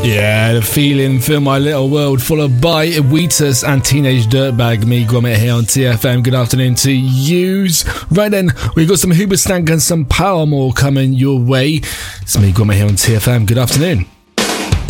Yeah, the feeling, Fill My Little World, followed by Wheatus and Teenage Dirtbag. Me, Gromit, here on TFM. Good afternoon to yous. Right then, we've got some Hoobastank and some Paramore coming your way. It's me, Gromit, here on TFM. Good afternoon.